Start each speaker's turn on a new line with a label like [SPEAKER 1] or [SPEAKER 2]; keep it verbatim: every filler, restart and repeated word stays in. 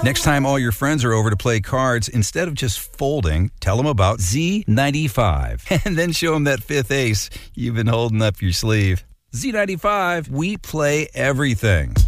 [SPEAKER 1] Next time all your friends are over to play cards, instead of just folding, tell them about Z ninety-five. And then show them that fifth ace you've been holding up your sleeve. Z ninety-five, we play everything.